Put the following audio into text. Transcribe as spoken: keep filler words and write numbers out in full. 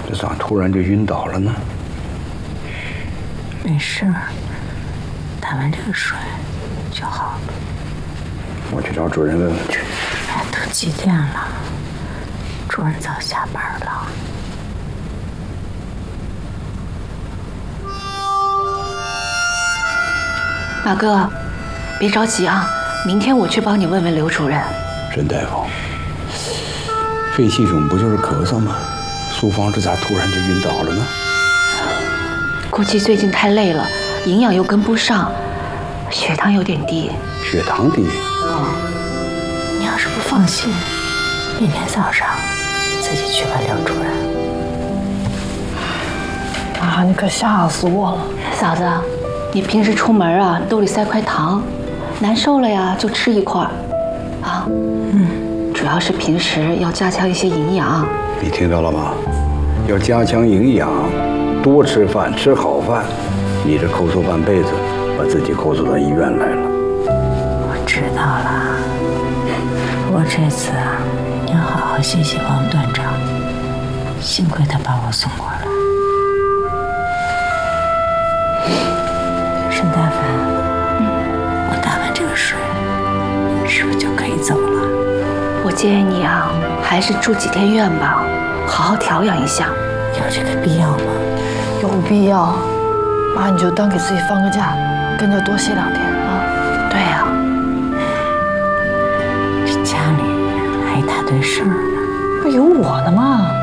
这咋突然就晕倒了呢？ 没事，打完这个水就好了。 我去找主任问问去。 哎，都几点了？主任早下班了。 马哥，别着急啊，明天我去帮你问问刘主任。 沈大夫，肺气肿不就是咳嗽吗？苏芳这咋突然就晕倒了呢？ 估计最近太累了，营养又跟不上，血糖有点低。 血糖低？ 哦。 你要是不放心，明天早上自己去问刘主任。 啊，你可吓死我了！ 嫂子，你平时出门啊，兜里塞块糖，难受了呀就吃一块，啊，嗯，主要是平时要加强一些营养。 你听到了吗？要加强营养，多吃饭，吃好饭。你这抠搜半辈子，把自己抠搜到医院来了。 我知道了，我这次啊，要好好谢谢王段长，幸亏他把我送过来。沈大凡，嗯，我打完这个水，是不是就可以走了？ 我建议你啊，还是住几天院吧，好好调养一下。 有这个必要吗？ 有必要，妈你就当给自己放个假，跟着多歇两天啊。 对呀、啊， 这家里还一大堆事儿呢。 不有我呢吗？